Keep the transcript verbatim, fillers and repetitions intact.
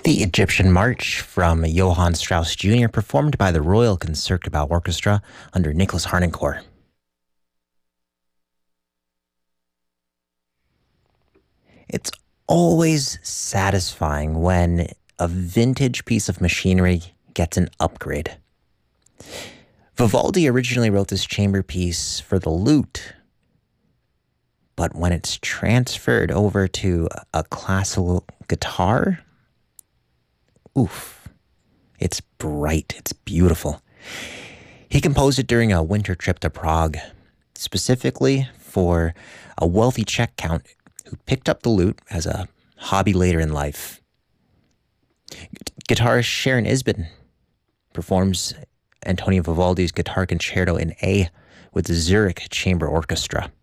The Egyptian March from Johann Strauss Junior, performed by the Royal Concertgebouw Orchestra under Nicholas Harnoncourt. It's always satisfying when a vintage piece of machinery gets an upgrade. Vivaldi originally wrote this chamber piece for the lute, but when it's transferred over to a classical guitar, oof, it's bright, it's beautiful. He composed it during a winter trip to Prague, specifically for a wealthy Czech count who picked up the lute as a hobby later in life. Guitarist Sharon Isbin performs Antonio Vivaldi's Guitar Concerto in A with the Zurich Chamber Orchestra.